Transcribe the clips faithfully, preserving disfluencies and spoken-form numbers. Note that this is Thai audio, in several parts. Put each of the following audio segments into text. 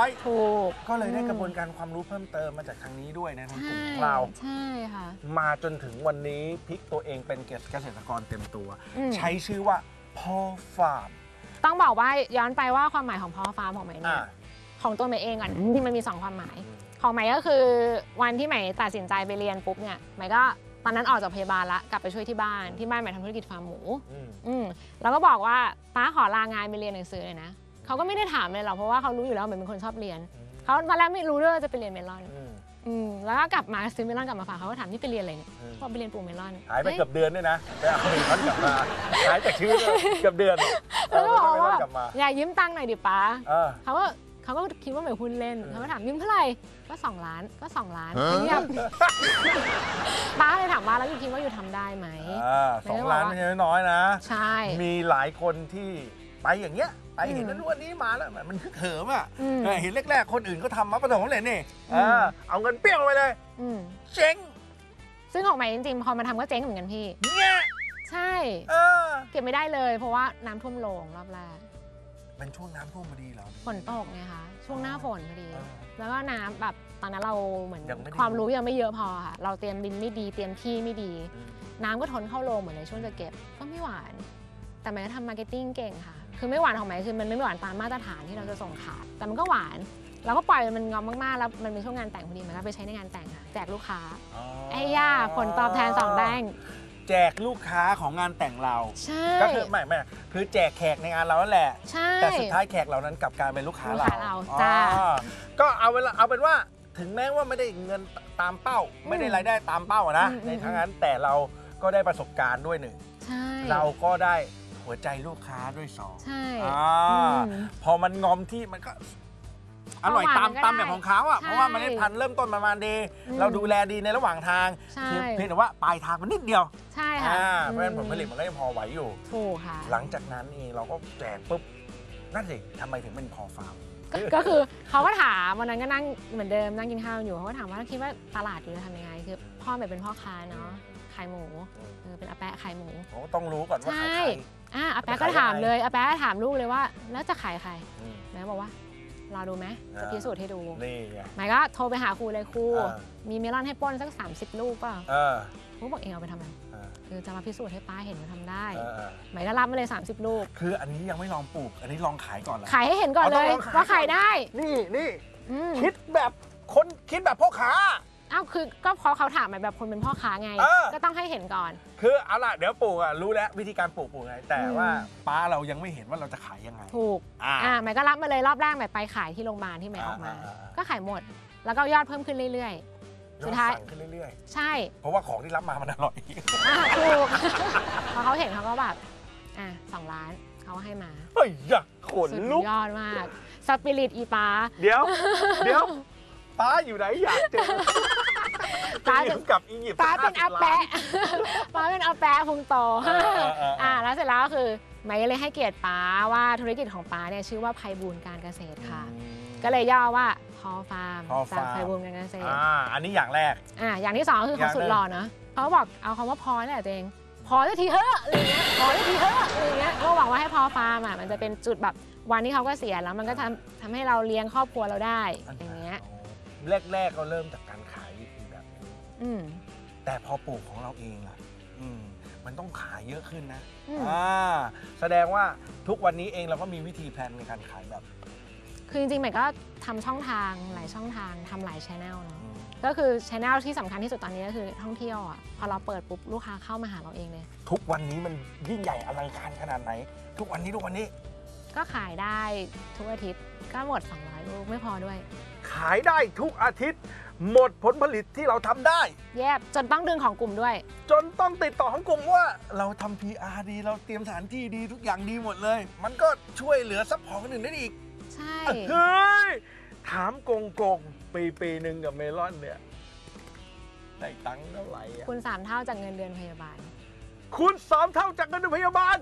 อยถูกก็เลยได้กระบวนการความรู้เพิ่มเติมมาจากทางนี้ด้วยนะทางกลุ่มของเราใช่ค่ะมาจนถึงวันนี้พลิกตัวเองเป็นเกษตรกรเต็มตัวใช้ชื่อว่าพ่อฟาร์มต้องบอกว่าย้อนไปว่าความหมายของพ่อฟาร์มของใหม่เนี่ยของตัวใหม่เองก่อนที่มันมีสองความหมายของใหม่ก็คือวันที่ใหม่ตัดสินใจไปเรียนปุ๊บเนี่ยใหม่ก็ตอนนั้นออกจากพยาบาลละกลับไปช่วยที่บ้านที่บ้านใหม่ทำธุรกิจฟาร์มหมูอืมแล้วก็บอกว่าป้าขอลางานไปเรียนหนังสือเลยนะเขาก็ไม่ได้ถามเลยหรอกเพราะว่าเขารู้อยู่แล้วใหม่เป็นคนชอบเรียนเขาตอนแรกไม่รู้ด้วยว่าจะไปเรียนเมลอนอืมแล้วก็กลับมาซื้อเมลอนกลับมาฝากเขาก็ถามนี่ไปเรียนอะไรเนี่ยพอไปเรียนปลูกเมลอนหายไปเกือบเดือนด้วยนะไปเอาเมลอนกลับมาหายจากชีวิตเกือบเดือนแล้วก็บอกว่าอยากยืมตังค์หน่อยดิป้าเขาก็เขาก็คิดว่าใหม่หุ้นเล่นเขาก็ถามยืมเท่าไหร่ก็สองล้านก็สองล้านเงียบป้าเลยถามว่าแล้วอยู่คิดว่าอยู่ทำได้ไหมสองล้านไม่ใช่น้อยนะใช่มีหลายคนที่ไปอย่างเงี้ยไปเห็นนั้นวันนี้มาแล้วมันคึกเหิมอ่ะเห็นแรกๆคนอื่นเขาทำมาประสบความสำเร็จนี่เอาเงินเปี้ยงไปเลยเจ๊งซึ่งของใหม่จริงๆพอมาทำก็เจ๊งเหมือนกันพี่เนี่ยใช่เก็บไม่ได้เลยเพราะว่าน้ำท่วมโรงรอบแรกเป็นช่วงน้ำท่วมพอดีเหรอฝนตกไงคะช่วงหน้าฝนพอดีแล้วก็น้ำแบบตอนนั้นเราเหมือนความรู้ยังไม่เยอะพอค่ะเราเตรียมดินไม่ดีเตรียมที่ไม่ดีน้ำก็ทนเข้าโรงเหมือนในช่วงจะเก็บก็ไม่หวานแต่ใหม่ก็ทำมาร์เก็ตติ้งเก่งค่ะคือไม่หวานของใหม่คือมันไม่หวานตามมาตรฐานที่เราจะส่งขายแต่มันก็หวานเราก็ปล่อยมันงอมมากๆแล้วมันเป็นช่วงงานแต่งพอดีมันก็ไปใช้ในงานแต่งค่ะแจกลูกค้าไอ้ย่าผลตอบแทนสองแดงแจกลูกค้าของงานแต่งเราใช่ก็คือไม่ไม่คือแจกแขกในงานเรานั่นแหละใช่แต่สุดท้ายแขกเหล่านั้นกลับกลายเป็นลูกค้าเราจ้าก็เอาเวลาเอาเป็นว่าถึงแม้ว่าไม่ได้เงินตามเป้าไม่ได้รายได้ตามเป้านะในทั้งนั้นแต่เราก็ได้ประสบการณ์ด้วยหนึ่งเราก็ได้หัวใจลูกค้าด้วยสองใช่พอมันงอมที่มันก็อร่อยตามตามแบบของเขาอ่ะเพราะว่ามันได้พันเริ่มต้นประมาณดีเราดูแลดีในระหว่างทางเพียงแต่ว่าปลายทางมันนิดเดียวใช่ค่ะเพราะฉะนั้นผลผลิตมันก็ยังพอไหวอยู่ถูกค่ะหลังจากนั้นเองเราก็แจกปุ๊บนั่นสิทำไมถึงเป็นพอฟาร์มก็คือเขาก็ถามวันนั้นก็นั่งเหมือนเดิมนั่งกินข้าวอยู่เขาก็ถามว่าคิดว่าตลาดอยู่จะทำยังไงคือพ่อแบบเป็นพ่อค้าเนาะขายหมูเป็นอาแปะขายหมูต้องรู้ก่อนว่าขายใครอ่าอาแปะก็ถามเลยอาแปะถามลูกเลยว่าแล้วจะขายใครแม่บอกว่ารอดูไหมจะพิสูจน์ให้ดูนี่ไงหมายก็โทรไปหาครูเลยครูมีเมลอนให้ป้นสักสามสิบลูกป่ะครูบอกเองเอาไปทำอะไรคือจะมาพิสูจน์ให้ป้าเห็นว่าทำได้หมายก็รับมาเลยสามสิบลูกคืออันนี้ยังไม่ลองปลูกอันนี้ลองขายก่อนละขายให้เห็นก่อนเลยว่าขายได้นี่นี่คิดแบบคนคิดแบบพ่อค้าอ้าวคือก็พอเขาถามแบบคนเป็นพ่อค้าไงก็ต้องให้เห็นก่อนคือเอาล่ะเดี๋ยวปลูกอ่ะรู้แล้ววิธีการปลูกปลูกไงแต่ว่าป้าเรายังไม่เห็นว่าเราจะขายยังไงถูกอ่าหมายก็รับมาเลยรอบแรกหมายไปขายที่โรงพยาบาลที่หมายออกมาก็ขายหมดแล้วก็ยอดเพิ่มขึ้นเรื่อยๆสุดท้ายขึ้นเรื่อยๆใช่เพราะว่าของที่รับมามันอร่อยถูกพอเขาเห็นเขาก็แบบอ่ะสองล้านเขาให้มาเฮ้ยอยากขนลุกยอดมากสปิริตอีป้าเดี๋ยวเดี๋ยวป้าอยู่ไหนอยากเจอป้าเป็นกับอียิปต์ป้าเป็นอาแปะป้าเป็นอาแปะพุงโตอ่าแล้วเสร็จแล้วก็คือหมายเลยให้เกียรติป้าว่าธุรกิจของป้าเนี่ยชื่อว่าไพบูลย์การเกษตรค่ะก็เลยย่อว่าพอฟาร์มจากไพบูลย์การเกษตรอ่าอันนี้อย่างแรกอ่าอย่างที่สองคือเขาสุดหล่อเนาะเขาบอกเอาคำว่าพอนี่แหละตัวเองพอสักทีเถอะอะไรเงี้ยพอสักทีเถอะอะไรเงี้ยก็หวังว่าให้พอฟาร์มอ่ะมันจะเป็นจุดแบบวันที่เขาก็เสียแล้วมันก็ทำทำให้เราเลี้ยงครอบครัวเราได้อย่างเงี้ยแรกๆก็เริ่มจากการขายวิธีแบบนี้แต่พอปลูกของเราเองล่ะมันต้องขายเยอะขึ้นนะอ่าแสดงว่าทุกวันนี้เองเราก็มีวิธีแพลนในการขายแบบคือจริงๆใหม่ก็ทำช่องทางหลายช่องทางทำหลายชแนลเนาะก็คือชแนลที่สำคัญที่สุดตอนนี้ก็คือท่องเที่ยวอ่ะพอเราเปิดปุ๊บลูกค้าเข้ามาหาเราเองเลยทุกวันนี้มันยิ่งใหญ่อลังการขนาดไหนทุกวันนี้ทุกวันนี้ก็ขายได้ทุกอาทิตย์ก็หมดสองร้อยลูกไม่พอด้วยขายได้ทุกอาทิตย์หมดผลผลิตที่เราทำได้แยบจนต้องดึงของกลุ่มด้วยจนต้องติดต่อของกลุ่มว่าเราทำ พี อาร์ ดีเราเตรียมสถานที่ดีทุกอย่างดีหมดเลยมันก็ช่วยเหลือซัพพอร์ตคนอื่นได้อีกใช่เฮ้ยถามโกงโกงปีปีหนึ่งกับเมลอนเนี่ยได้ตังค์เท่าไหร่คุณสามเท่าจากเงินเดือนพยาบาลคุณสามเท่าจากเงินเดือนพยาบาล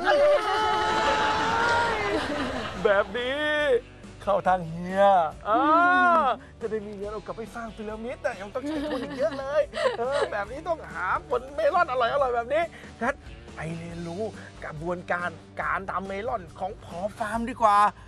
แบบนี้เข้าทางเฮียจะได้มีเงินเอากลับไปสร้างพีระมิดแต่ยังต้องใช้ทุนอีกเยอะเลยเออแบบนี้ต้องหาผลเมลอนอร่อยอร่อยแบบนี้งั้นไปเรียนรู้กระบวนการการทำเมลอนของพอฟาร์มดีกว่า